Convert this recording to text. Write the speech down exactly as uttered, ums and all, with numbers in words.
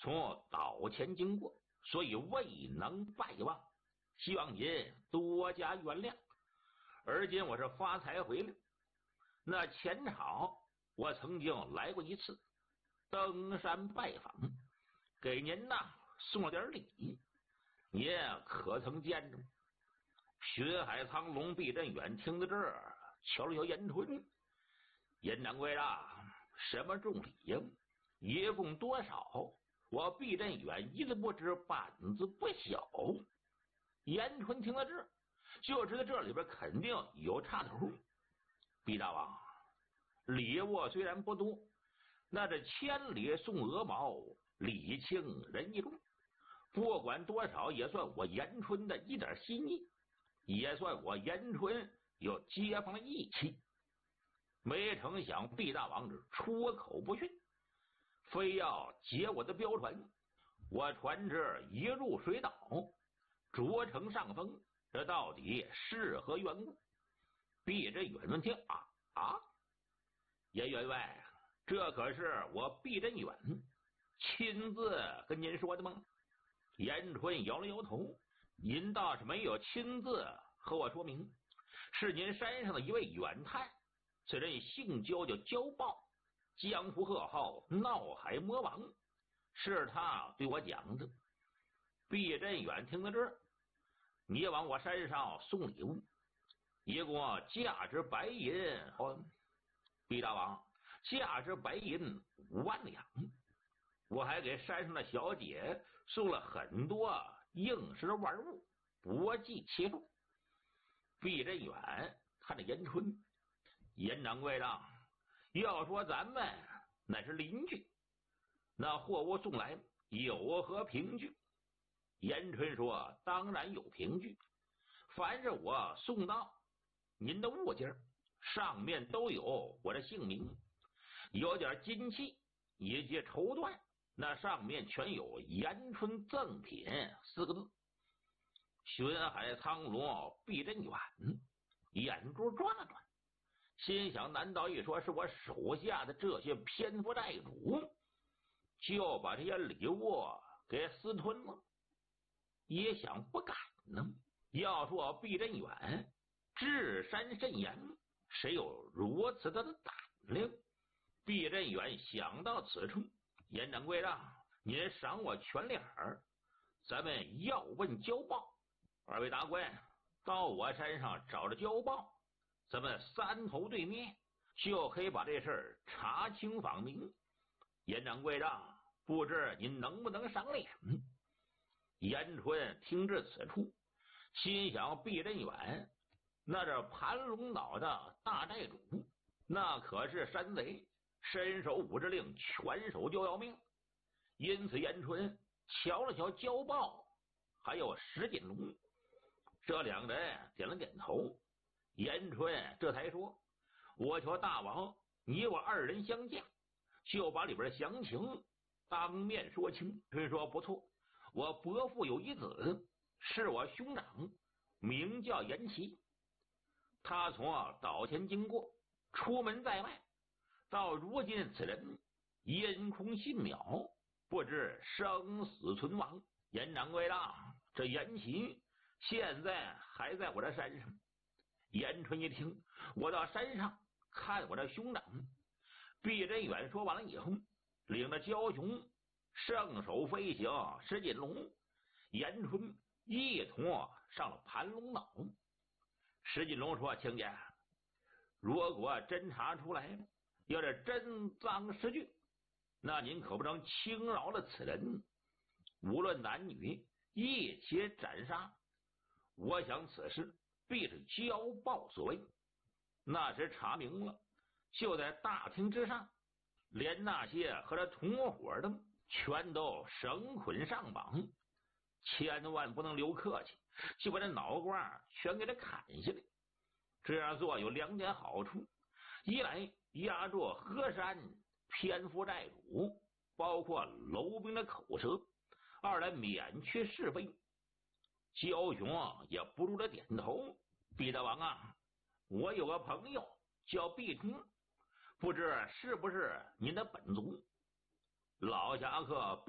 从岛前经过，所以未能拜望，希望您多加原谅。而今我是发财回来，那前朝我曾经来过一次，登山拜访，给您呐送了点礼，您可曾见着？巡海苍龙毕振远听到这儿，瞧了瞧严春，严掌柜的，什么重礼呀？一共多少？我毕振远一字不知，半字不晓。严春听到这儿，就知道这里边肯定有岔头。毕大王，礼物虽然不多，那这千里送鹅毛，礼轻人意重，不管多少，也算我严春的一点心意，也算我严春有街坊的义气。没成想毕大王出口不逊，非要劫我的标船，我船只一入水岛，着成上风，这到底是何缘故？毕振远闻听啊啊！严员外，这可是我毕振远亲自跟您说的吗？严春摇了摇头，您倒是没有亲自和我说明，是您山上的一位远探，此人姓焦，叫焦豹，江湖贺号闹海魔王，是他对我讲的。毕振远听到这儿，你往我山上送礼物，一共价值白银哦，毕大王，价值白银五万两。我还给山上的小姐送了很多硬实的玩物，不计其数。毕振远看着严春，严掌柜的，要说咱们乃是邻居，那货物送来有何凭据？严春说，当然有凭据，凡是我送到您的物件，上面都有我的姓名，有点金器以及绸缎，那上面全有严春赠品四个字。巡海苍龙毕振远眼珠转了转，心想，难道一说是我手下的这些偏颇债主就把这些礼物给私吞了？也想不敢呢。要说我毕振远智山甚严，谁有如此的胆量？毕振远想到此处，严掌柜的，您赏我全脸儿，咱们要问交报。二位达官到我山上找着交报，咱们三头对面，就可以把这事儿查清访明。严掌柜的，不知您能不能赏脸？严春听至此处，心想，毕振远那这盘龙岛的大寨主，那可是山贼，伸手五指令，拳手就要命。因此严春瞧了瞧交报还有石锦龙，这两人点了点头。严春这才说，我求大王，你我二人相见，就把里边的详情当面说清。春说，不错，我伯父有一子，是我兄长，名叫严琦，他从岛前经过，出门在外，到如今此人因空信渺，不知生死存亡。严掌柜的，这严琦现在还在我的山上。严春一听，我到山上看我的兄长。毕振远说完了以后，领着焦雄圣手飞行石锦龙、严春一同上了盘龙岛。石锦龙说，亲家，如果侦查出来要是真赃实据，那您可不能轻饶了此人，无论男女一起斩杀。我想此事必是交报所为。那时查明了，就在大厅之上，连那些和他同伙的全都绳捆上绑，千万不能留客气，就把这脑瓜全给他砍下来。这样做有两点好处，一来压住河山偏附债主，包括楼兵的口舌；二来免去是非。焦雄也不住的点头。毕大王啊，我有个朋友叫毕冲，不知是不是您的本族？老侠客